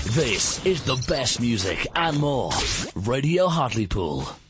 This is the best music and more. Radio Hartlepool.